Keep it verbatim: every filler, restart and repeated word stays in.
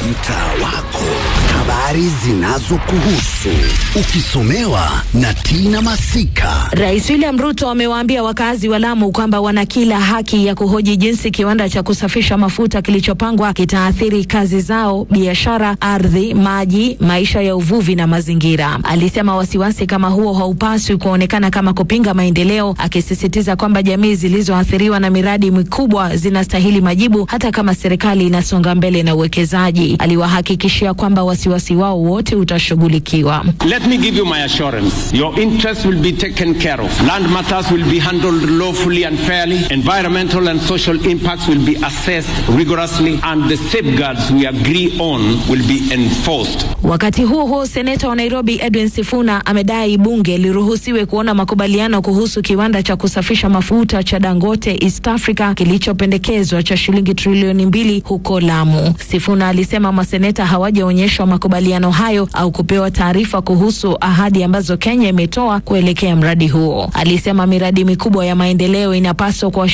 mtaa wako, habari zinazokuhusu, ukisomewa na Tina Masika. Rais William Ruto amewaambia wakazi wa Lamu kwamba wana kila haki ya kuhoji jinsi kiwanda cha kusafisha mafuta kilichopangwa kitaathiri kazi zao, biashara, ardhi, maji, maisha ya uvuvi na mazingira. Alisema wasiwasi kama huo haupaswi kuonekana kama kupinga maendeleo, akisisitiza kwamba jamii zilizoathiriwa na miradi mikubwa zinastahili majibu hata kama serikali inasonga mbele na uwekezaji. Aliwahakikishia kwamba wasiwasi wao wote utashughulikiwa. Let me give you my assurance. Your interests will be taken care of. Land matters will be handled lawfully and fairly. Environmental and social impacts will be assessed rigorously, and the safeguards we agree on will be enforced. Wakati huo huo, seneta wa Nairobi Edwin Sifuna amedai bunge liruhusiwe kuona makubaliano kuhusu kiwanda cha kusafisha mafuta cha Dangote East Africa kilichopendekezwa cha shilingi trilioni mbili huko Lamu. Sifuna alisema maseneta hawajaonyeshwa makubaliano hayo au kupewa taarifa kuhusu ahadi ambazo Kenya imetoa kuelekea mradi huo. Alisema miradi mikubwa ya maendeleo inapaswa kwa